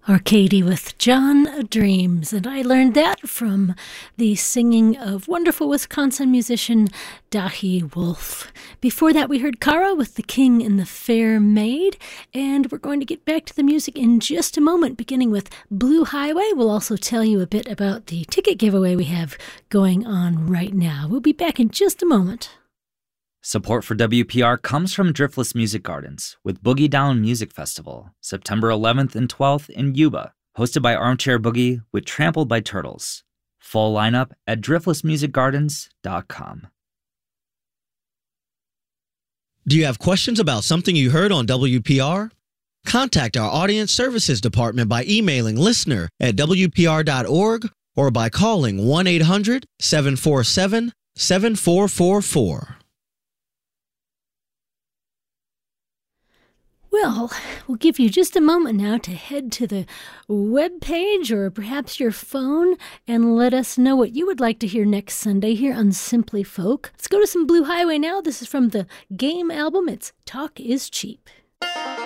Arcady with John Dreams, and I learned that from the singing of wonderful Wisconsin musician Dahi Wolf. Before that, we heard Kara with The King and the Fair Maid, and we're going to get back to the music in just a moment, beginning with Blue Highway. We'll also tell you a bit about the ticket giveaway we have going on right now. We'll be back in just a moment. Support for WPR comes from Driftless Music Gardens with Boogie Down Music Festival, September 11th and 12th in Yuba, hosted by Armchair Boogie with Trampled by Turtles. Full lineup at driftlessmusicgardens.com. Do you have questions about something you heard on WPR? Contact our Audience Services Department by emailing listener@wpr.org or by calling 1-800-747-7444. Well, we'll give you just a moment now to head to the web page or perhaps your phone and let us know what you would like to hear next Sunday here on Simply Folk. Let's go to some Blue Highway now. This is from the Game album. It's Talk is Cheap.